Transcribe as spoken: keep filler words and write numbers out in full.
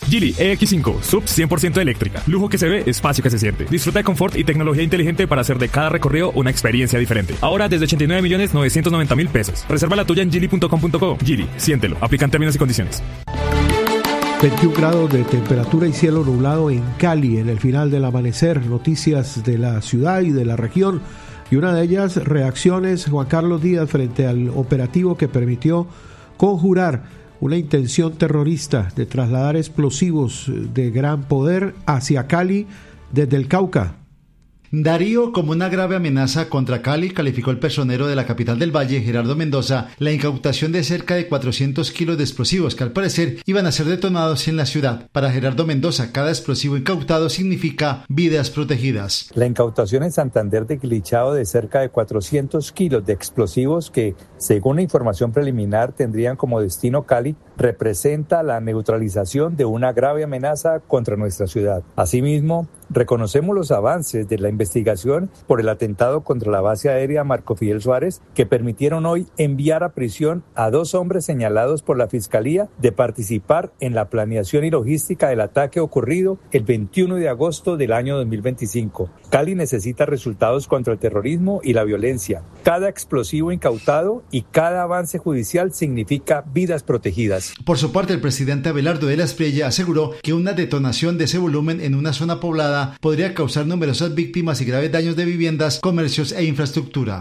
Geely E X cinco, sub cien por ciento eléctrica. Lujo que se ve, espacio que se siente. Disfruta de confort y tecnología inteligente para hacer de cada recorrido una experiencia diferente. Ahora desde ochenta y nueve millones novecientos noventa mil pesos. Reserva la tuya en geely punto com punto co. Geely, siéntelo. Aplican términos y condiciones. veintiún grados de temperatura y cielo nublado en Cali en el final del amanecer. Noticias de la ciudad y de la región. Y una de ellas, reacciones Juan Carlos Díaz frente al operativo que permitió conjurar una intención terrorista de trasladar explosivos de gran poder hacia Cali desde el Cauca. Darío, como una grave amenaza contra Cali, calificó el personero de la capital del Valle, Gerardo Mendoza, la incautación de cerca de cuatrocientos kilos de explosivos que al parecer iban a ser detonados en la ciudad. Para Gerardo Mendoza, cada explosivo incautado significa vidas protegidas. La incautación en Santander de Quilichao de cerca de cuatrocientos kilos de explosivos que, según la información preliminar, tendrían como destino Cali, representa la neutralización de una grave amenaza contra nuestra ciudad. Asimismo, reconocemos los avances de la investigación por el atentado contra la base aérea Marco Fidel Suárez, que permitieron hoy enviar a prisión a dos hombres señalados por la Fiscalía de participar en la planeación y logística del ataque ocurrido el veintiuno de agosto del año dos mil veinticinco. Cali necesita resultados contra el terrorismo y la violencia. Cada explosivo incautado y cada avance judicial significa vidas protegidas. Por su parte, el presidente Abelardo de la Espriella aseguró que una detonación de ese volumen en una zona poblada podría causar numerosas víctimas y graves daños de viviendas, comercios e infraestructura.